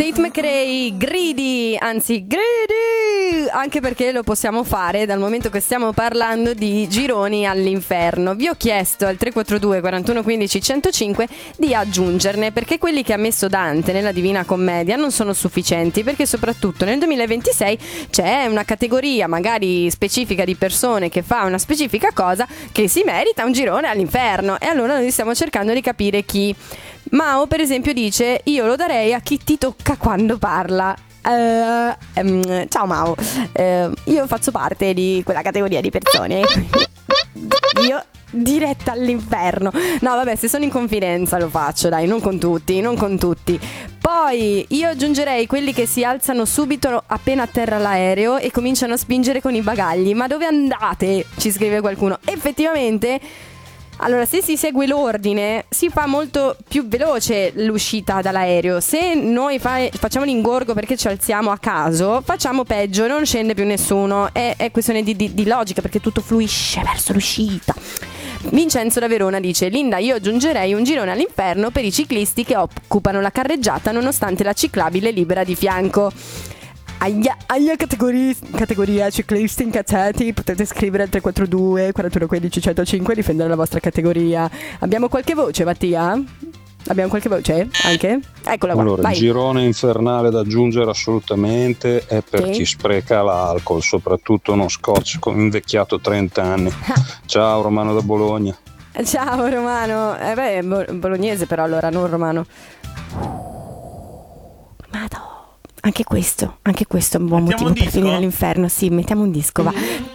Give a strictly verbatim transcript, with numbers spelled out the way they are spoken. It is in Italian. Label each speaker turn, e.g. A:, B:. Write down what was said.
A: Tate McRae, Greedy, anzi Greedy, anche perché lo possiamo fare dal momento che stiamo parlando di gironi all'inferno. Vi ho chiesto al tre quattro due quarantuno quindici centocinque di aggiungerne, perché quelli che ha messo Dante nella Divina Commedia non sono sufficienti, perché soprattutto nel duemilaventisei c'è una categoria magari specifica di persone che fa una specifica cosa che si merita un girone all'inferno, e allora noi stiamo cercando di capire chi. Mao per esempio dice: io lo darei a chi ti tocca quando parla. Uh, um, ciao Mao, uh, io faccio parte di quella categoria di persone. Io diretta all'inferno. No vabbè, se sono in confidenza lo faccio, dai, non con tutti, non con tutti. Poi io aggiungerei quelli che si alzano subito appena atterra l'aereo e cominciano a spingere con i bagagli. Ma dove andate? Ci scrive qualcuno. Effettivamente, allora, se si segue l'ordine si fa molto più veloce l'uscita dall'aereo. Se noi fa- facciamo l'ingorgo perché ci alziamo a caso, facciamo peggio, non scende più nessuno. È, è questione di, di, di logica, perché tutto fluisce verso l'uscita. Vincenzo da Verona dice: Linda, io aggiungerei un girone all'inferno per i ciclisti che occupano la carreggiata nonostante la ciclabile libera di fianco. Aia, aia categoria, categoria ciclisti incazzati, potete scrivere al tre quattro due quarantuno quindici centocinque e difendere la vostra categoria. Abbiamo qualche voce, Mattia? Abbiamo qualche voce anche? Eccola qua.
B: Allora,
A: vai.
B: Il girone infernale da aggiungere assolutamente è per
A: Sì.
B: chi spreca l'alcol, soprattutto uno scotch con invecchiato trenta anni. Ciao Romano da Bologna.
A: Ciao Romano. Eh beh, bo- bolognese però allora, non romano. Madò. Anche questo, anche questo è un buon
C: Mettiamo
A: motivo
C: un
A: per
C: disco?
A: finire all'inferno. Sì, mettiamo un disco, va.